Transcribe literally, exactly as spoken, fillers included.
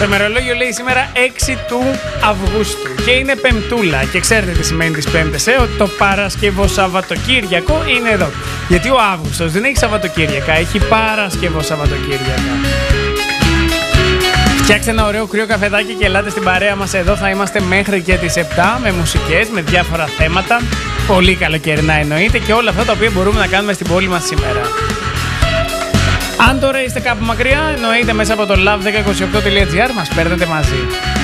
Το ημερολόγιο λέει σήμερα έξι του Αυγούστου και είναι Πεμπτούλα. Και ξέρετε τι σημαίνει τις Πέμπτες, ε, ότι το Παρασκευό Σαββατοκύριακο είναι εδώ. Γιατί ο Αύγουστος δεν έχει Σαββατοκύριακα, έχει Παρασκευό Σαββατοκύριακα. Φτιάξτε ένα ωραίο κρύο καφεδάκι και ελάτε στην παρέα μας εδώ. Θα είμαστε μέχρι και τις επτά με μουσικές, με διάφορα θέματα. Πολύ καλοκαιρινά εννοείται και όλα αυτά τα οποία μπορούμε να κάνουμε στην πόλη μας σήμερα. Αν τώρα είστε κάπου μακριά, εννοείται μέσα από το love ένα ένα οκτώ τελεία gr μας παίρνετε μαζί.